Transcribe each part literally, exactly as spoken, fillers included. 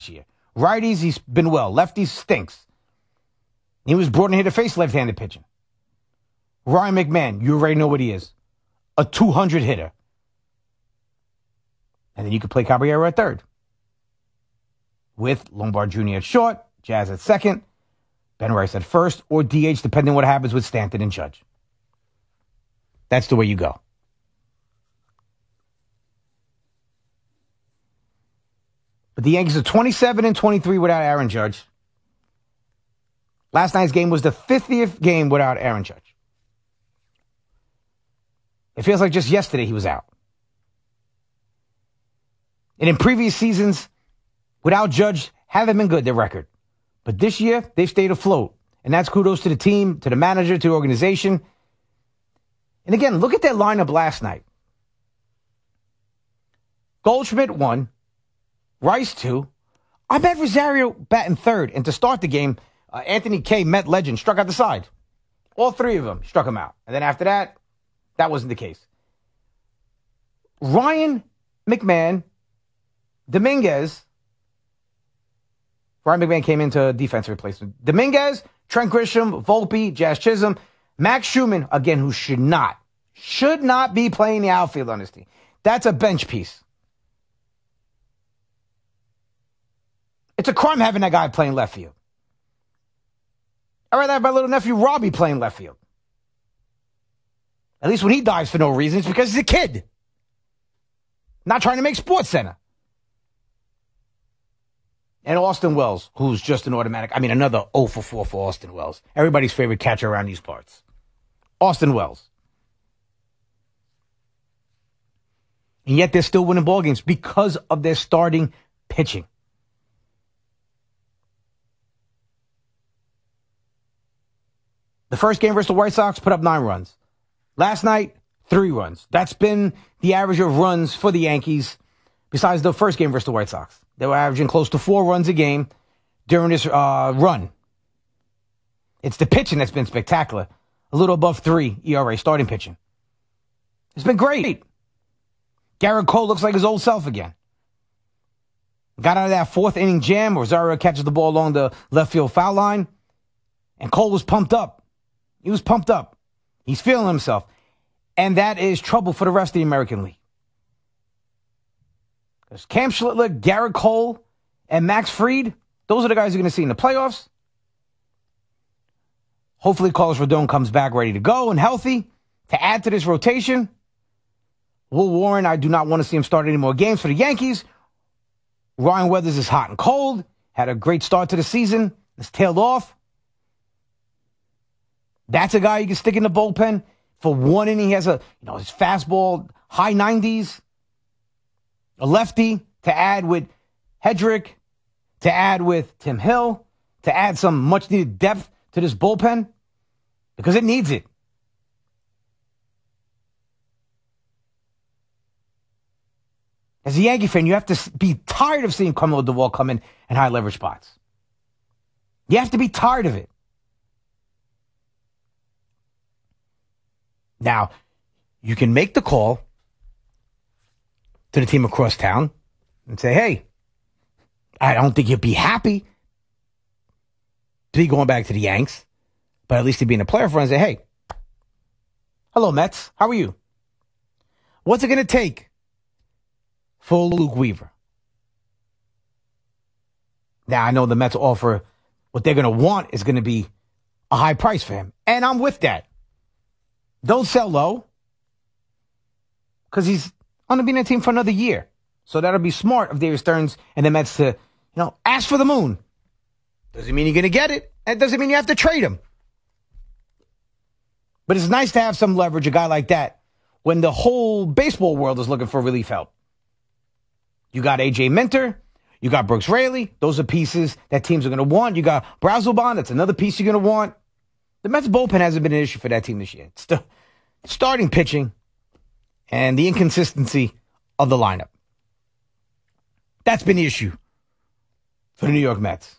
year. Righties, he's been well. Lefties, stinks. He was brought in here to face left-handed pitching. Ryan McMahon, you already know what he is. A two hundred hitter. And then you could play Caballero at third. With Lombard Junior at short, Jazz at second, Ben Rice at first, or D H, depending on what happens with Stanton and Judge. That's the way you go. But the Yankees are twenty-seven and twenty-three without Aaron Judge. Last night's game was the fiftieth game without Aaron Judge. It feels like just yesterday he was out. And in previous seasons, without Judge, haven't been good, their record. But this year, they've stayed afloat. And that's kudos to the team, to the manager, to the organization. And again, look at that lineup last night. Goldschmidt, one. Rice, two. Ahmed Rosario batting third. And to start the game, uh, Anthony Kay, Met legend, struck out the side. All three of them struck him out. And then after that, that wasn't the case. Ryan McMahon, Dominguez. Ryan McMahon came into defense replacement. Dominguez, Trent Grisham, Volpe, Jazz Chisholm, Max Schumann, again, who should not, should not be playing the outfield on this team. That's a bench piece. It's a crime having that guy playing left field. I'd rather have my little nephew Robbie playing left field. At least when he dives for no reason, it's because he's a kid. Not trying to make Sports Center. And Austin Wells, who's just an automatic. I mean, another oh for four for Austin Wells. Everybody's favorite catcher around these parts. Austin Wells. And yet they're still winning ball games because of their starting pitching. The first game versus the White Sox put up nine runs. Last night, three runs. That's been the average of runs for the Yankees besides the first game versus the White Sox. They were averaging close to four runs a game during this uh, run. It's the pitching that's been spectacular. A little above three E R A starting pitching. It's been great. Garrett Cole looks like his old self again. Got out of that fourth inning jam. Rosario catches the ball along the left field foul line. And Cole was pumped up. He was pumped up. He's feeling himself. And that is trouble for the rest of the American League. Because Cam Schlittler, Garrett Cole, and Max Fried, those are the guys you're going to see in the playoffs. Hopefully Carlos Rodon comes back ready to go and healthy to add to this rotation. Will Warren, I do not want to see him start any more games for the Yankees. Ryan Weathers is hot and cold. Had a great start to the season. It's tailed off. That's a guy you can stick in the bullpen. For one inning, he has a, you know, his fastball, high nineties. A lefty to add with Hedrick, to add with Tim Hill, to add some much-needed depth to this bullpen, because it needs it. As a Yankee fan, you have to be tired of seeing Carmelo Duvall come in and high-leverage spots. You have to be tired of it. Now, you can make the call to the team across town and say, hey, I don't think you'd be happy to be going back to the Yanks, but at least to be in a player front and say, hey, hello, Mets. How are you? What's it going to take for Luke Weaver? Now, I know the Mets offer what they're going to want is going to be a high price for him. And I'm with that. Don't sell low because he's on to be in a team for another year. So that'll be smart of David Stearns and the Mets to, you know, ask for the moon. Doesn't mean you're going to get it. It doesn't mean you have to trade him. But it's nice to have some leverage, a guy like that, when the whole baseball world is looking for relief help. You got A J Minter. You got Brooks Raley. Those are pieces that teams are going to want. You got Brazelbon. That's another piece you're going to want. The Mets bullpen hasn't been an issue for that team this year. It's the starting pitching and the inconsistency of the lineup. That's been the issue for the New York Mets.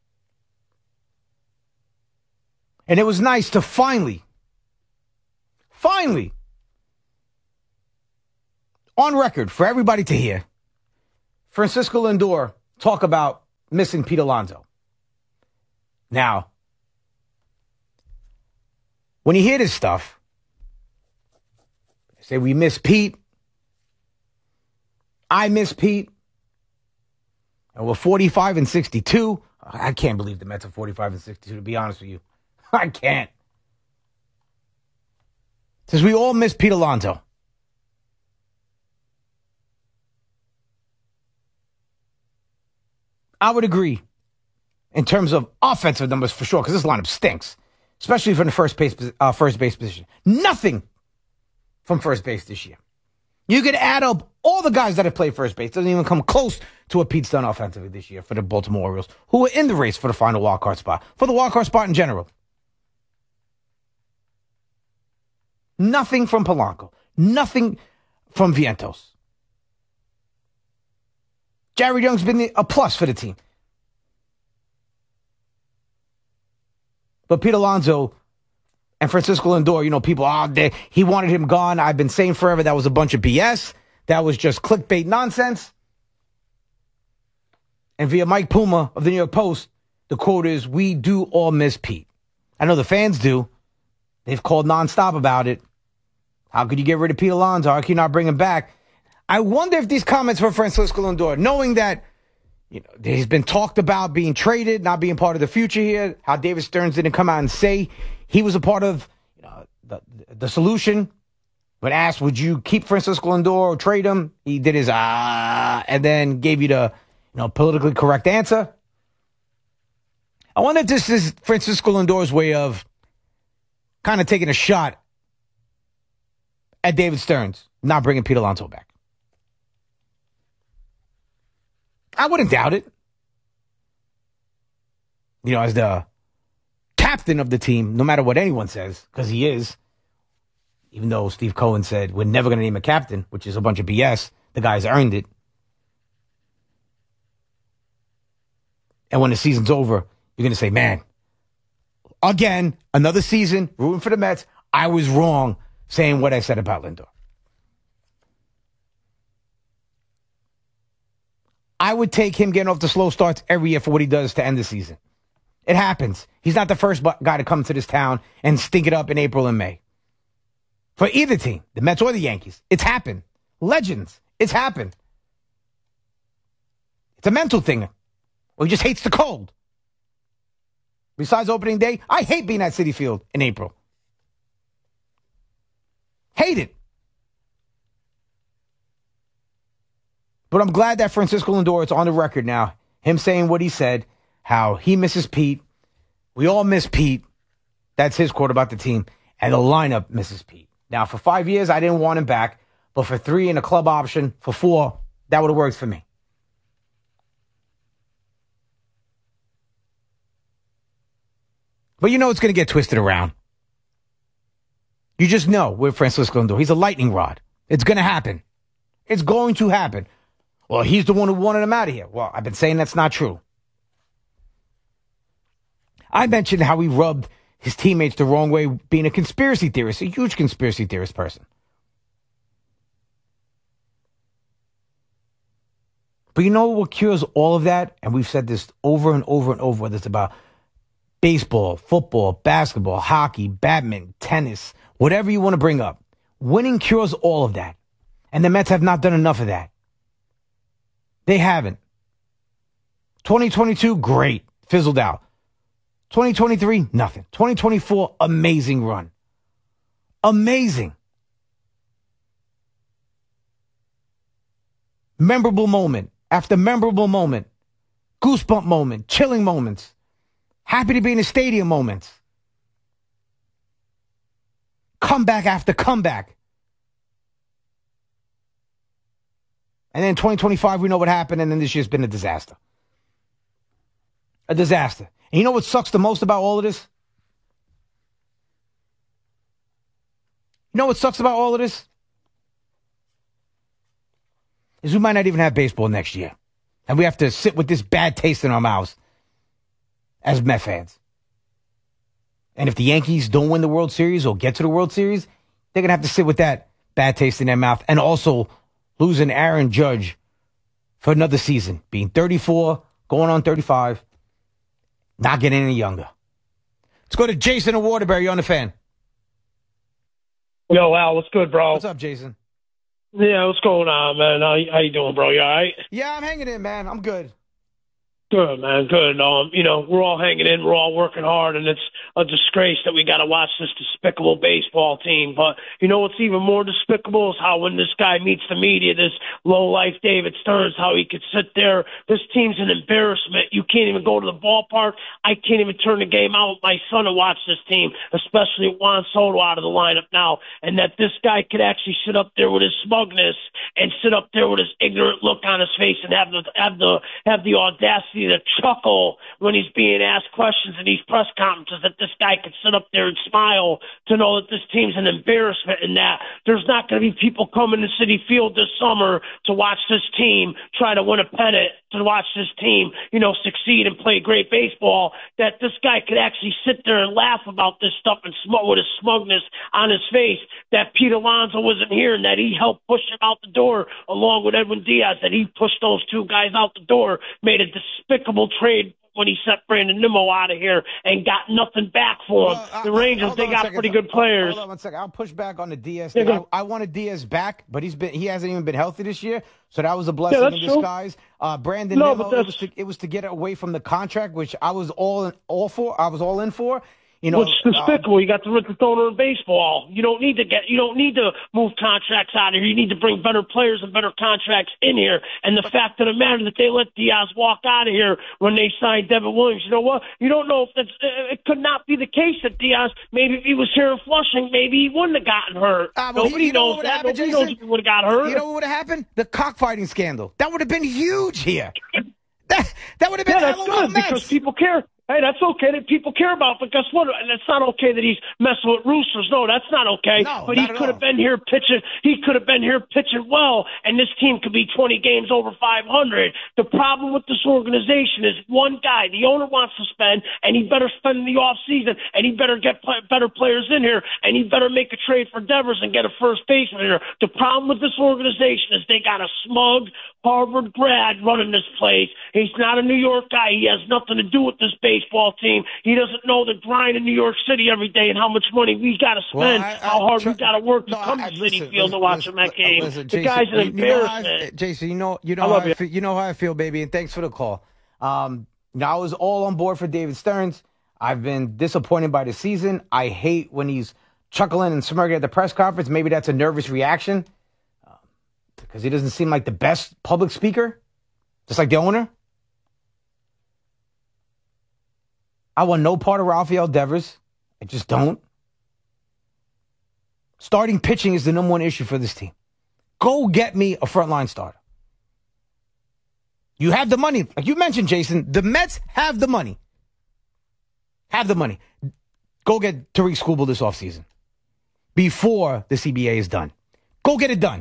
And it was nice to finally, finally, on record for everybody to hear, Francisco Lindor talk about missing Pete Alonso. Now, when you hear this stuff, say we miss Pete, I miss Pete, and we're forty-five and sixty-two. I can't believe the Mets are forty-five and sixty-two, to be honest with you. I can't. Since we all miss Pete Alonso. I would agree in terms of offensive numbers for sure, because this lineup stinks, especially from the first base uh, first base position. Nothing from first base this year. You could add up all the guys that have played first base. Doesn't even come close to what Pete's done offensively this year for the Baltimore Orioles, who are in the race for the final wild card spot, for the wild card spot in general. Nothing from Polanco. Nothing from Vientos. Jared Young's been a plus for the team. But Pete Alonso and Francisco Lindor, you know, people, oh, they, he wanted him gone. I've been saying forever that was a bunch of B S. That was just clickbait nonsense. And via Mike Puma of the New York Post, the quote is, we do all miss Pete. I know the fans do. They've called nonstop about it. How could you get rid of Pete Alonso? How can you not bring him back? I wonder if these comments from Francisco Lindor, knowing that, you know, he's been talked about being traded, not being part of the future here, how David Stearns didn't come out and say he was a part of, you know, the, the solution. When asked, would you keep Francisco Lindor or trade him? He did his ah, and then gave you the, you know, politically correct answer. I wonder if this is Francisco Lindor's way of kind of taking a shot at David Stearns, not bringing Pete Alonso back. I wouldn't doubt it. You know, as the captain of the team, no matter what anyone says, because he is, even though Steve Cohen said we're never going to name a captain, which is a bunch of B S, the guy's earned it. And when the season's over, you're going to say, man, again, another season, rooting for the Mets, I was wrong saying what I said about Lindor. I would take him getting off the slow starts every year for what he does to end the season. It happens. He's not the first guy to come to this town and stink it up in April and May. For either team, the Mets or the Yankees. It's happened. Legends. It's happened. It's a mental thing. Or he just hates the cold. Besides opening day, I hate being at Citi Field in April. Hate it. But I'm glad that Francisco Lindor, it's on the record now, him saying what he said, how he misses Pete. We all miss Pete. That's his quote about the team. And the lineup misses Pete. Now, for five years, I didn't want him back. But for three and a club option, for four, that would have worked for me. But you know it's going to get twisted around. You just know with Francisco Lindor. He's a lightning rod. It's going to happen. It's going to happen. Well, he's the one who wanted him out of here. Well, I've been saying that's not true. I mentioned how he rubbed his teammates the wrong way, being a conspiracy theorist, a huge conspiracy theorist person. But you know what cures all of that? And we've said this over and over and over, whether it's about baseball, football, basketball, hockey, badminton, tennis, whatever you want to bring up. Winning cures all of that. And the Mets have not done enough of that. They haven't. twenty twenty-two, great. Fizzled out. twenty twenty-three, nothing. twenty twenty-four, amazing run. Amazing. Memorable moment after memorable moment. Goosebump moment. Chilling moments. Happy to be in the stadium moments. Comeback after comeback. And then twenty twenty-five, we know what happened, and then this year's been a disaster. A disaster. And you know what sucks the most about all of this? You know what sucks about all of this? Is we might not even have baseball next year. And we have to sit with this bad taste in our mouths as Met fans. And if the Yankees don't win the World Series or get to the World Series, they're going to have to sit with that bad taste in their mouth and also losing Aaron Judge for another season, being thirty-four, going on thirty-five, not getting any younger. Let's go to Jason in Waterbury. You're on the Fan. Yo, Al, what's good, bro? What's up, Jason? Yeah, what's going on, man? How, how you doing, bro? You all right? Yeah, I'm hanging in, man. I'm good. Good, man. Good. Um, you know, we're all hanging in. We're all working hard, and it's a disgrace that we got to watch this despicable baseball team. But you know what's even more despicable is how when this guy meets the media, this low-life David Stearns, how he could sit there. This team's an embarrassment. You can't even go to the ballpark. I can't even turn the game out with my son to watch this team, especially Juan Soto out of the lineup now. And that this guy could actually sit up there with his smugness and sit up there with his ignorant look on his face and have the have the have the audacity to chuckle when he's being asked questions in these press conferences, that this guy could sit up there and smile to know that this team's an embarrassment and that there's not going to be people coming to Citi Field this summer to watch this team try to win a pennant, to watch this team, you know, succeed and play great baseball, that this guy could actually sit there and laugh about this stuff and smug with his smugness on his face, that Pete Alonso wasn't here and that he helped push him out the door along with Edwin Diaz, that he pushed those two guys out the door, made a despicable trade when he sent Brandon Nimmo out of here and got nothing back for him. Well, the Rangers, they got pretty good players. Hold on one second. I'll push back on the Diaz thing. I, I wanted Diaz back, but he's been he hasn't even been healthy this year, so that was a blessing yeah, in disguise. Uh, Brandon no, Nimmo, it was, to, it was to get away from the contract, which I was all all for. I was all in for. You know, Which is despicable. Uh, you got the richest owner in baseball. You don't need to get. You don't need to move contracts out of here. You need to bring better players and better contracts in here. And the fact of the matter that they let Diaz walk out of here when they signed Devin Williams. You know what? You don't know if that's. It could not be the case that Diaz. Maybe if he was here in Flushing, maybe he wouldn't have gotten hurt. Uh, well, Nobody he, knows that. Happened, Nobody Jason? knows if he would have got hurt. You know what would have happened? The cockfighting scandal. That would have been huge here. that that would have been. Yeah, that's good because people care. Hey, that's okay that people care about, but guess what? And it's not okay that he's messing with roosters. No, that's not okay. No, but he could have been here pitching. He could have been here pitching well, and this team could be twenty games over five hundred. The problem with this organization is one guy, the owner wants to spend, and he better spend in the off season, and he better get play, better players in here, and he better make a trade for Devers and get a first baseman in here. The problem with this organization is they got a smug Harvard grad running this place. He's not a New York guy. He has nothing to do with this baseball team. He doesn't know the grind in New York City every day and how much money we got to spend, well, I, I, how hard tr- we got to work to no, come I, to Citi Field to watch listen, that game. Listen, the Jason, guy's an you, embarrassment. You know I, Jason, you know, you know, how I feel, you know how I feel, baby, and thanks for the call. Um, now, I was all on board for David Stearns. I've been disappointed by the season. I hate when he's chuckling and smirking at the press conference. Maybe that's a nervous reaction because he doesn't seem like the best public speaker, just like the owner. I want no part of Rafael Devers. I just don't. Starting pitching is the number one issue for this team. Go get me a frontline starter. You have the money. Like you mentioned, Jason, the Mets have the money. Have the money. Go get Tariq Skubal this offseason before the C B A is done. Go get it done.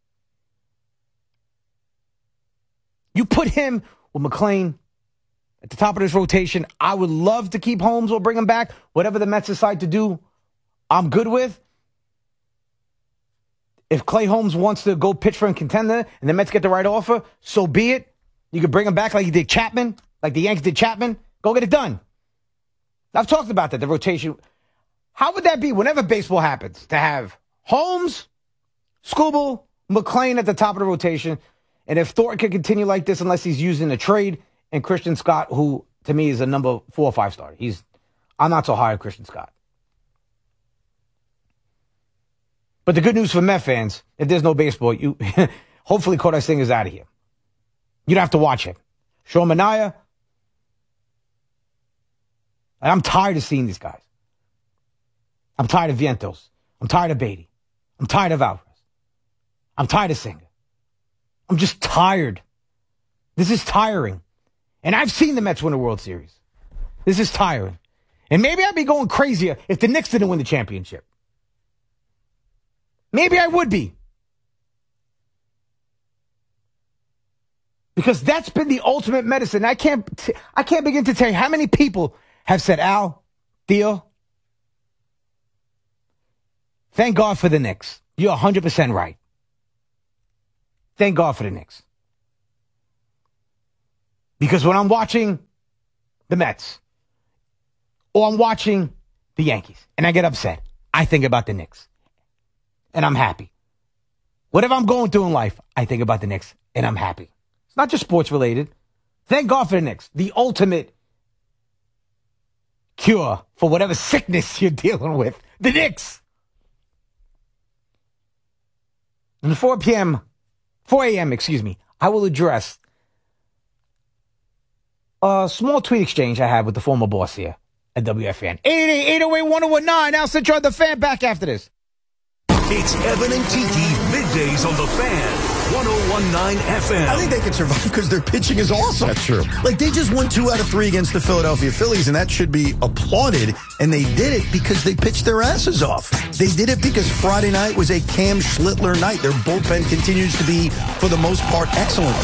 You put him with McClain at the top of this rotation. I would love to keep Holmes or bring him back. Whatever the Mets decide to do, I'm good with. If Clay Holmes wants to go pitch for a contender and the Mets get the right offer, so be it. You could bring him back like you did Chapman, like the Yankees did Chapman. Go get it done. I've talked about that, the rotation. How would that be whenever baseball happens to have Holmes, Skubal, McClain at the top of the rotation? And if Thornton can continue like this, unless he's using a trade, and Christian Scott, who to me is a number four or five starter, he's I'm not so high on Christian Scott. But the good news for Met fans, if there's no baseball, you hopefully Kodai Singh is out of here. You don't have to watch him. Sean Manaea. I'm tired of seeing these guys. I'm tired of Vientos. I'm tired of Beatty. I'm tired of Alvarez. I'm tired of Singer. I'm just tired. This is tiring. And I've seen the Mets win a World Series. This is tiring. And maybe I'd be going crazier if the Knicks didn't win the championship. Maybe I would be. Because that's been the ultimate medicine. I can't, t- I can't begin to tell you how many people have said, Al, Theo, thank God for the Knicks. You're one hundred percent right. Thank God for the Knicks. Because when I'm watching the Mets or I'm watching the Yankees and I get upset, I think about the Knicks and I'm happy. Whatever I'm going through in life, I think about the Knicks and I'm happy. It's not just sports related. Thank God for the Knicks, the ultimate cure for whatever sickness you're dealing with. The Knicks. And at four p.m., four a.m., excuse me, I will address a small tweet exchange I had with the former boss here at W F A N. eight eight eight, eight oh eight, one oh one nine. Al Citron, the Fan, back after this. It's Evan and Tiki, middays on the Fan, one oh one point nine F M. I think they can survive because their pitching is awesome. That's true. Like, they just won two out of three against the Philadelphia Phillies, and that should be applauded. And they did it because they pitched their asses off. They did it because Friday night was a Cam Schlittler night. Their bullpen continues to be, for the most part, excellent.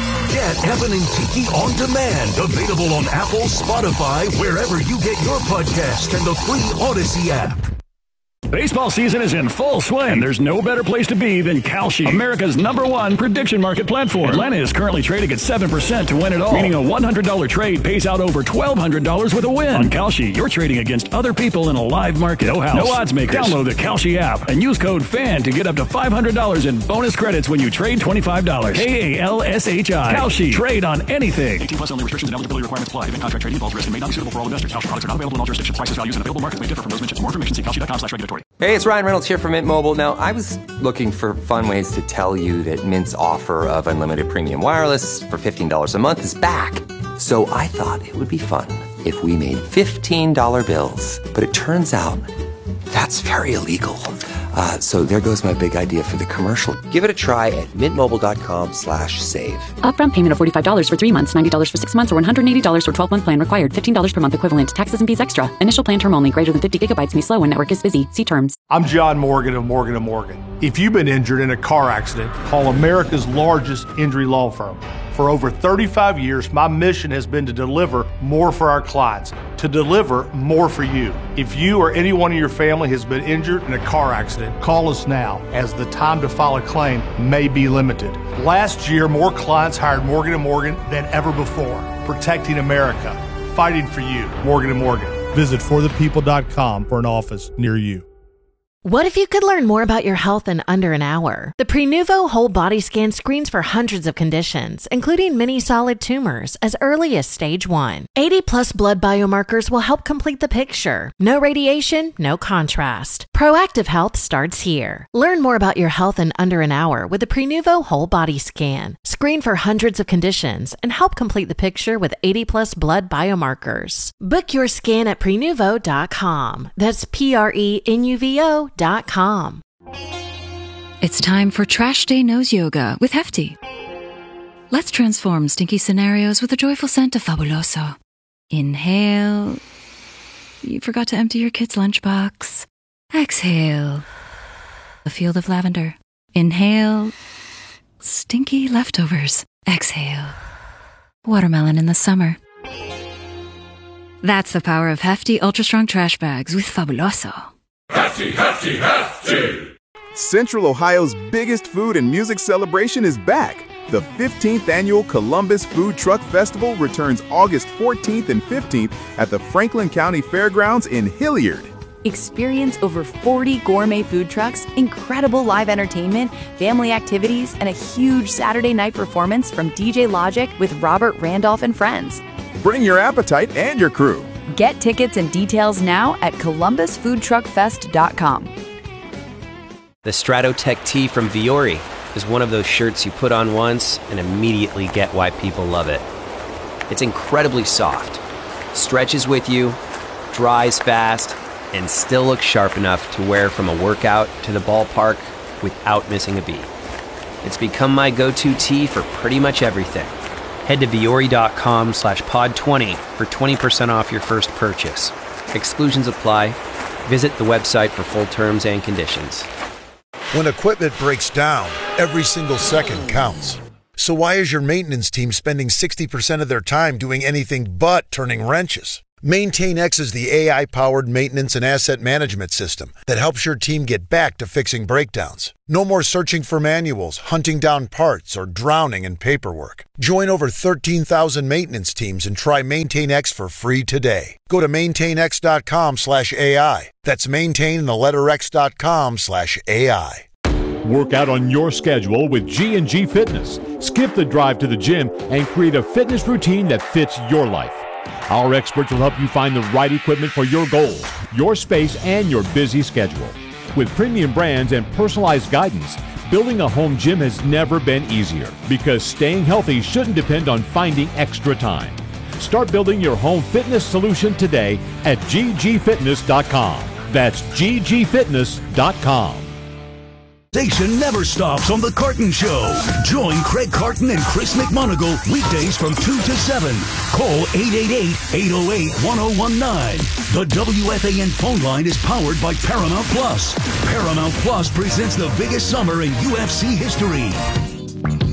Get Evan and Tiki on demand. Available on Apple, Spotify, wherever you get your podcast, and the free Odyssey app. Baseball season is in full swing. There's no better place to be than Kalshi, America's number one prediction market platform. Atlanta is currently trading at seven percent to win it all, meaning a one hundred dollars trade pays out over twelve hundred dollars with a win. On Kalshi, you're trading against other people in a live market. No house, no odds makers. Download the Kalshi app and use code FAN to get up to five hundred dollars in bonus credits when you trade twenty-five dollars. K A L S H I. Kalshi. Trade on anything. eighteen plus only. Restrictions and eligibility requirements apply. Event contract trading involves risk and may not be suitable for all investors. Kalshi products are not available in all jurisdictions. Prices, values, and available markets may differ from those mentioned. For more information, see kalshi dot com slash regulatory. Hey, it's Ryan Reynolds here from Mint Mobile. Now, I was looking for fun ways to tell you that Mint's offer of unlimited premium wireless for fifteen dollars a month is back. So I thought it would be fun if we made fifteen dollar bills. But it turns out that's very illegal. Uh, so there goes my big idea for the commercial. Give it a try at mintmobile.com slash save. Upfront payment of forty-five dollars for three months, ninety dollars for six months, or one hundred eighty dollars for twelve-month plan required. fifteen dollars per month equivalent. Taxes and fees extra. Initial plan term only. Greater than fifty gigabytes may slow when network is busy. See terms. I'm John Morgan of Morgan and Morgan. If you've been injured in a car accident, call America's largest injury law firm. For over thirty-five years, my mission has been to deliver more for our clients, to deliver more for you. If you or anyone in your family has been injured in a car accident, call us now, as the time to file a claim may be limited. Last year, more clients hired Morgan and Morgan than ever before, protecting America, fighting for you. Morgan and Morgan. Visit for the people dot com for an office near you. What if you could learn more about your health in under an hour? The Prenuvo Whole Body Scan screens for hundreds of conditions, including many solid tumors, as early as stage one. eighty plus blood biomarkers will help complete the picture. No radiation, no contrast. Proactive health starts here. Learn more about your health in under an hour with the Prenuvo Whole Body Scan. Screen for hundreds of conditions and help complete the picture with eighty plus blood biomarkers. Book your scan at prenuvo dot com. That's P R E N U V O dot com. It's time for Trash Day Nose Yoga with Hefty. Let's transform stinky scenarios with a joyful scent of Fabuloso. Inhale. You forgot to empty your kid's lunchbox. Exhale. A field of lavender. Inhale. Stinky leftovers. Exhale. Watermelon in the summer. That's the power of Hefty Ultra Strong Trash Bags with Fabuloso. Hefty, hefty, hefty! Central Ohio's biggest food and music celebration is back. The fifteenth Annual Columbus Food Truck Festival returns August fourteenth and fifteenth at the Franklin County Fairgrounds in Hilliard. Experience over forty gourmet food trucks, incredible live entertainment, family activities, and a huge Saturday night performance from D J Logic with Robert Randolph and friends. Bring your appetite and your crew. Get tickets and details now at columbus food truck fest dot com. The Stratotech tee from Viore is one of those shirts you put on once and immediately get why people love it. It's incredibly soft, stretches with you, dries fast, and still looks sharp enough to wear from a workout to the ballpark without missing a beat. It's become my go-to tee for pretty much everything. Head to Viore.com slash pod 20 for twenty percent off your first purchase. Exclusions apply. Visit the website for full terms and conditions. When equipment breaks down, every single second counts. So why is your maintenance team spending sixty percent of their time doing anything but turning wrenches? MaintainX is the A I-powered maintenance and asset management system that helps your team get back to fixing breakdowns. No more searching for manuals, hunting down parts, or drowning in paperwork. Join over thirteen thousand maintenance teams and try MaintainX for free today. Go to maintainx.com slash AI. That's maintain in the letter X dot com slash AI. Work out on your schedule with G and G Fitness. Skip the drive to the gym and create a fitness routine that fits your life. Our experts will help you find the right equipment for your goals, your space, and your busy schedule. With premium brands and personalized guidance, building a home gym has never been easier because staying healthy shouldn't depend on finding extra time. Start building your home fitness solution today at G G fitness dot com. That's G G fitness dot com. Station never stops on The Carton Show. Join Craig Carton and Chris McMonagle weekdays from two to seven. Call eight eight eight, eight oh eight, one oh one nine. The W F A N phone line is powered by Paramount Plus. Paramount Plus presents the biggest summer in U F C history.